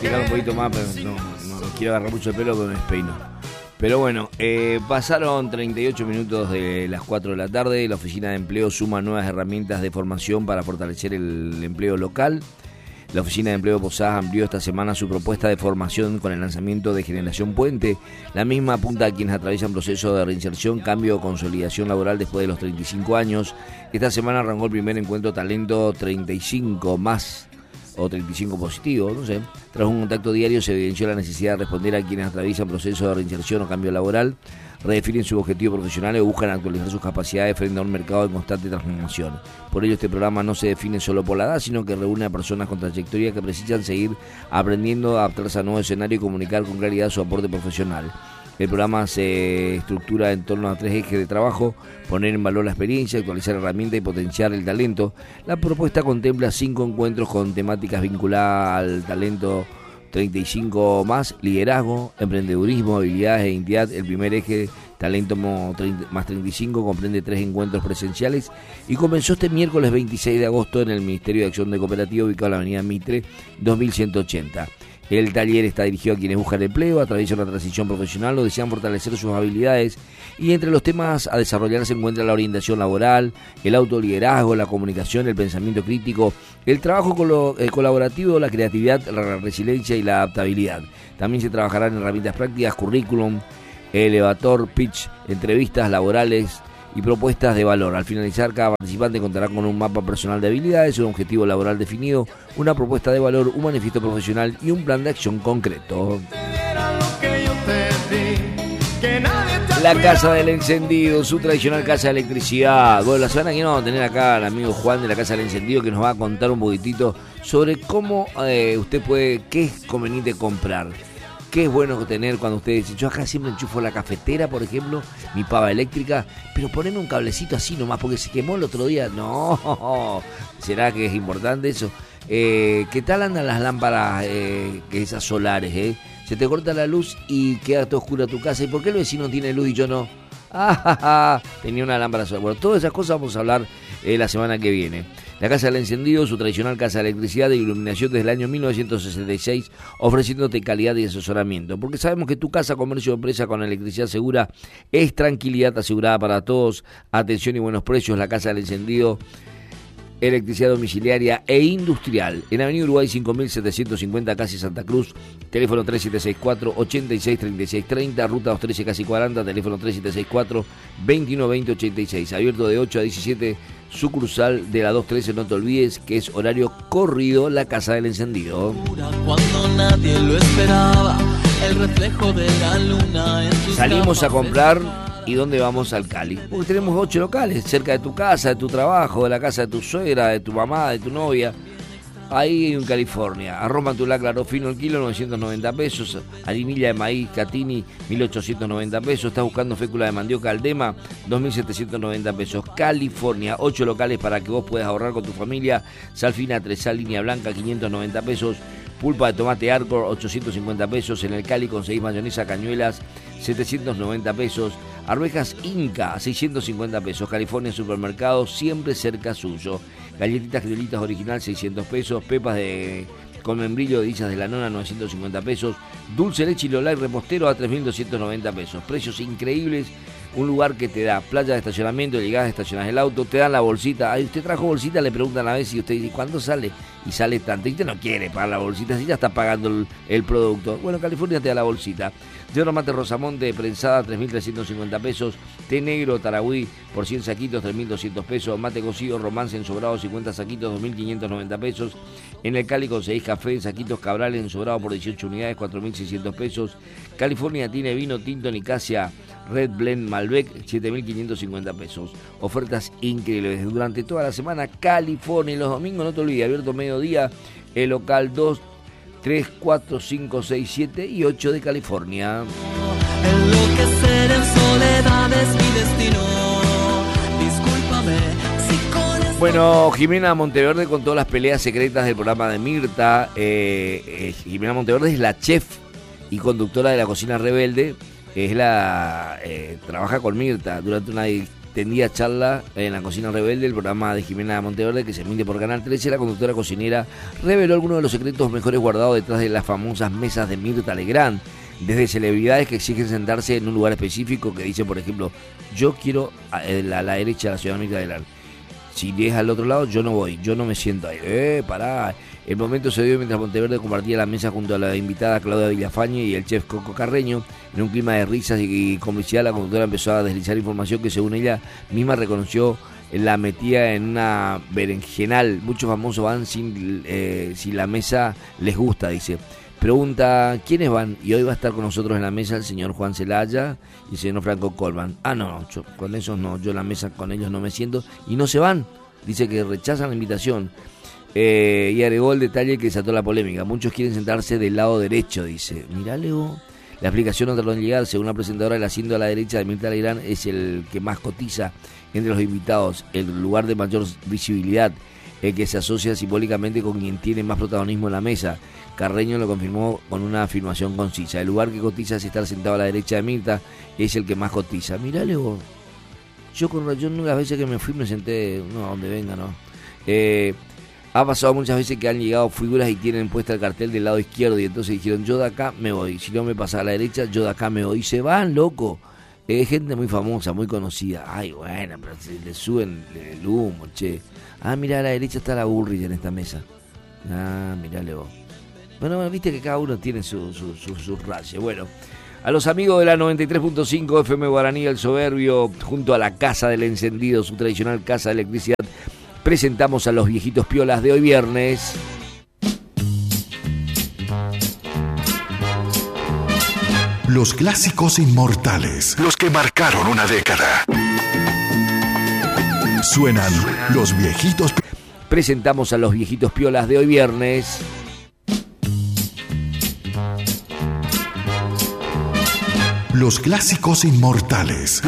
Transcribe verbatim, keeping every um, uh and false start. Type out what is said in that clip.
Tirar un poquito más, pero no, no, no quiero agarrar mucho el pelo porque me despeino. Pero bueno, eh, pasaron treinta y ocho minutos de las cuatro de la tarde. La Oficina de Empleo suma nuevas herramientas de formación para fortalecer el empleo local. La Oficina de Empleo de Posadas amplió esta semana su propuesta de formación con el lanzamiento de Generación Puente. La misma apunta a quienes atraviesan proceso de reinserción, cambio o consolidación laboral después de los treinta y cinco años. Esta semana arrancó el primer encuentro Talento treinta y cinco más o treinta y cinco positivo, no sé. Tras un contacto diario se evidenció la necesidad de responder a quienes atraviesan proceso de reinserción o cambio laboral, redefinen su objetivo profesional o buscan actualizar sus capacidades frente a un mercado en constante transformación. Por ello, este programa no se define solo por la edad, sino que reúne a personas con trayectoria que precisan seguir aprendiendo, adaptarse a nuevos escenarios y comunicar con claridad su aporte profesional. El programa se estructura en torno a tres ejes de trabajo: poner en valor la experiencia, actualizar herramientas y potenciar el talento. La propuesta contempla cinco encuentros con temáticas vinculadas al talento treinta y cinco más, liderazgo, emprendedurismo, habilidades e identidad. El primer eje, talento más treinta y cinco, comprende tres encuentros presenciales y comenzó este miércoles veintiséis de agosto en el Ministerio de Acción de Cooperativa, ubicado en la avenida Mitre dos mil ciento ochenta. El taller está dirigido a quienes buscan empleo, atraviesan una transición profesional o desean fortalecer sus habilidades, y entre los temas a desarrollar se encuentra la orientación laboral, el autoliderazgo, la comunicación, el pensamiento crítico, el trabajo colo- el colaborativo, la creatividad, la resiliencia y la adaptabilidad. También se trabajarán en herramientas prácticas, currículum, elevator, pitch, entrevistas laborales y propuestas de valor. Al finalizar, cada participante contará con un mapa personal de habilidades, un objetivo laboral definido, una propuesta de valor, un manifiesto profesional y un plan de acción concreto. La Casa del Encendido, su tradicional casa de electricidad. Bueno, la semana que viene vamos a tener acá al amigo Juan de la Casa del Encendido, que nos va a contar un poquitito sobre cómo eh, usted puede, qué es conveniente comprar. Qué es bueno tener cuando usted dice: yo acá siempre enchufo la cafetera, por ejemplo, mi pava eléctrica, pero poneme un cablecito así nomás porque se quemó el otro día. No, ¿será que es importante eso? Eh, ¿Qué tal andan las lámparas, eh, esas solares? Eh? Se te corta la luz y queda todo oscura tu casa. ¿Y por qué el vecino tiene luz y yo no? Ah, tenía una lámpara solar. Bueno, todas esas cosas vamos a hablar eh, la semana que viene. La Casa del Encendido, su tradicional casa de electricidad e iluminación desde el año mil novecientos sesenta y seis, ofreciéndote calidad y asesoramiento. Porque sabemos que tu casa, comercio o empresa con electricidad segura es tranquilidad asegurada para todos, atención y buenos precios. La Casa del Encendido, electricidad domiciliaria e industrial. En Avenida Uruguay cinco mil setecientos cincuenta, casi Santa Cruz. Teléfono tres siete seis cuatro, ocho seis tres seis tres cero, ruta doscientos trece, casi cuarenta. Teléfono tres siete seis cuatro, veintiuno veinte ochenta y seis. Abierto de ocho a diecisiete, sucursal de la doscientos trece. No te olvides que es horario corrido, la Casa del Encendido. Cuando nadie lo esperaba, el reflejo de la luna en tus Salimos a gafas. comprar. ¿Y dónde vamos? Al Cali. Porque tenemos ocho locales, cerca de tu casa, de tu trabajo, de la casa de tu suegra, de tu mamá, de tu novia. Ahí en California. Arroz Mantulá Claro Fino el kilo, novecientos noventa pesos. Harinilla de maíz Catini, mil ochocientos noventa pesos. Estás buscando fécula de mandioca Aldema, dos mil setecientos noventa pesos. California, ocho locales para que vos puedas ahorrar con tu familia. Sal fina Tresal Línea Blanca, quinientos noventa pesos. Pulpa de tomate Arcor, ochocientos cincuenta pesos. En el Cali conseguís mayonesa Cañuelas, setecientos noventa pesos. Arvejas Inca, seiscientos cincuenta pesos. California Supermercado, siempre cerca suyo. Galletitas criolitas original, seiscientos pesos. Pepas de con membrillo de Dillas de la Nona, novecientos cincuenta pesos. Dulce leche y Lolay repostero a tres mil doscientos noventa pesos. Precios increíbles. Un lugar que te da playa de estacionamiento, llegás, estacionás el auto, te dan la bolsita. Ay, ¿usted trajo bolsita? Le preguntan a veces y usted dice: ¿cuándo sale? Y sale tanto. Y usted no quiere pagar la bolsita, si ya está pagando el, el producto. Bueno, California te da la bolsita. Yerno mate Rosamonte, prensada, tres mil trescientos cincuenta pesos. Té negro Taragüí, por cien saquitos, tres mil doscientos pesos. Mate cocido Romance en sobrado, cincuenta saquitos, dos mil quinientos noventa pesos. En el Cali conseguís café en saquitos Cabral en sobrado por dieciocho unidades, cuatro mil seiscientos pesos. California tiene vino tinto Nicasia Red Blend Malbec, siete mil quinientos cincuenta pesos. Ofertas increíbles durante toda la semana. California, y los domingos no te olvides, abierto mediodía, el local dos, tres, cuatro, cinco, seis, siete y ocho de California. Enloquecer en soledad es mi destino. Discúlpame si con esto... Bueno, Jimena Monteverde contó las peleas secretas del programa de Mirta. Eh, eh, Jimena Monteverde es la chef y conductora de La Cocina Rebelde. Es la eh, trabaja con Mirta durante una tendía charla en la Cocina Rebelde, el programa de Jimena Monteverde que se emite por Canal trece. La conductora cocinera reveló algunos de los secretos mejores guardados detrás de las famosas mesas de Mirta Legrand, desde celebridades que exigen sentarse en un lugar específico, que dicen, por ejemplo, yo quiero a la, a la derecha de la señora Mirta Legrand. Si es al otro lado, yo no voy, yo no me siento ahí. Eh, pará. El momento se dio mientras Monteverde compartía la mesa junto a la invitada Claudia Villafañe y el chef Coco Carreño. En un clima de risas y complicidad, la conductora empezó a deslizar información que, según ella misma reconoció, la metía en una berenjenal. Muchos famosos van sin, eh, si la mesa les gusta, dice. Pregunta, ¿quiénes van? Y hoy va a estar con nosotros en la mesa el señor Juan Celaya y el señor Franco Colman. Ah, no, yo, con esos no, yo en la mesa con ellos no me siento. Y no se van, dice que rechazan la invitación. Eh, y agregó el detalle que desató la polémica. Muchos quieren sentarse del lado derecho, dice. Mirá, Leo. La explicación no tardó en llegar. Según la presentadora, el asiento a la derecha de Mirta Legrand es el que más cotiza entre los invitados, el lugar de mayor visibilidad, el que se asocia simbólicamente con quien tiene más protagonismo en la mesa. Carreño lo confirmó con una afirmación concisa. El lugar que cotiza es estar sentado a la derecha de Mirta, es el que más cotiza. Mirá, Leo. Yo con yo las veces que me fui me senté, no, a donde venga, ¿no? Eh... Ha pasado muchas veces que han llegado figuras y tienen puesta el cartel del lado izquierdo y entonces dijeron, yo de acá me voy, si no me pasa a la derecha, yo de acá me voy. Y se van, loco. Es gente muy famosa, muy conocida. Ay, bueno, pero se le suben el humo, che. Ah, mirá, a la derecha está la Bullrich en esta mesa. Ah, mirale vos. Bueno, bueno, viste que cada uno tiene sus su, su, su rayos. Bueno, a los amigos de la noventa y tres punto cinco F M Guaraní, el Soberbio, junto a la Casa del Encendido, su tradicional casa de electricidad, presentamos a los viejitos piolas de hoy viernes. Los clásicos inmortales, los que marcaron una década. Suenan los viejitos. Presentamos a los viejitos piolas de hoy viernes. Los clásicos inmortales.